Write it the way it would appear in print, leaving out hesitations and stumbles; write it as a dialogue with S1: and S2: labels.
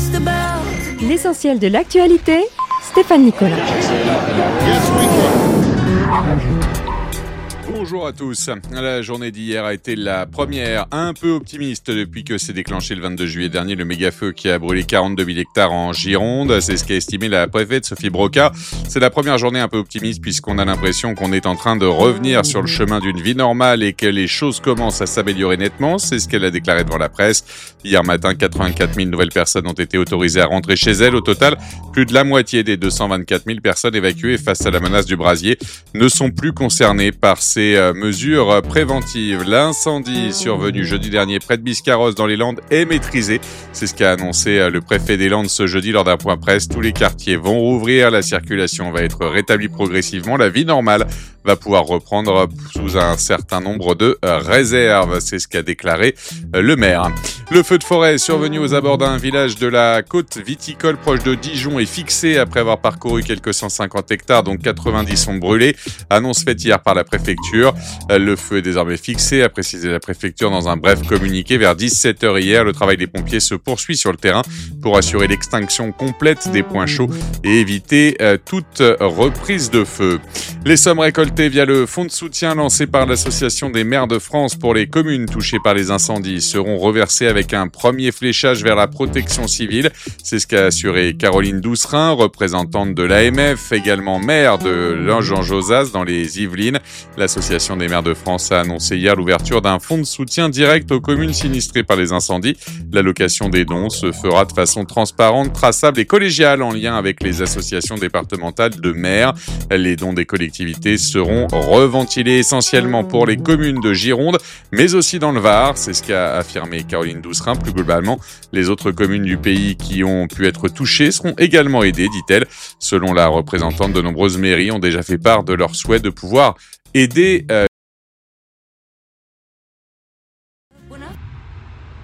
S1: L'essentiel de l'actualité, Stéphane Nicolas.
S2: Bonjour à tous. La journée d'hier a été la première un peu optimiste depuis que s'est déclenché le 22 juillet dernier le méga-feu qui a brûlé 42 000 hectares en Gironde. C'est ce qu'a estimé la préfète Sophie Broca. C'est la première journée un peu optimiste puisqu'on a l'impression qu'on est en train de revenir sur le chemin d'une vie normale et que les choses commencent à s'améliorer nettement. C'est ce qu'elle a déclaré devant la presse. Hier matin, 84 000 nouvelles personnes ont été autorisées à rentrer chez elles. Au total, plus de la moitié des 224 000 personnes évacuées face à la menace du brasier ne sont plus concernées par ces mesures préventives. L'incendie survenu jeudi dernier près de Biscarrosse dans les Landes est maîtrisé. C'est ce qu'a annoncé le préfet des Landes ce jeudi lors d'un point presse. Tous les quartiers vont rouvrir, la circulation va être rétablie progressivement, la vie normale va pouvoir reprendre sous un certain nombre de réserves. C'est ce qu'a déclaré le maire. Le feu de forêt survenu aux abords d'un village de la côte viticole proche de Dijon est fixé après avoir parcouru quelques 150 hectares, dont 90 sont brûlés. Annonce faite hier par la préfecture. Le feu est désormais fixé, a précisé la préfecture dans un bref communiqué. Vers 17h hier, le travail des pompiers se poursuit sur le terrain pour assurer l'extinction complète des points chauds et éviter toute reprise de feu. Les sommes récoltées via le fonds de soutien lancé par l'Association des maires de France pour les communes touchées par les incendies seront reversées avec un premier fléchage vers la protection civile. C'est ce qu'a assuré Caroline Doucerin, représentante de l'AMF, également maire de Langean-Josas dans les Yvelines. L'Association des maires de France a annoncé hier l'ouverture d'un fonds de soutien direct aux communes sinistrées par les incendies. L'allocation des dons se fera de façon transparente, traçable et collégiale en lien avec les associations départementales de maires. Les dons des collectivités seront reventilés essentiellement pour les communes de Gironde, mais aussi dans le Var. C'est ce qu'a affirmé Caroline Doucerin. Plus globalement, les autres communes du pays qui ont pu être touchées seront également aidées, dit-elle. Selon la représentante, de nombreuses mairies ont déjà fait part de leur souhait de pouvoir aider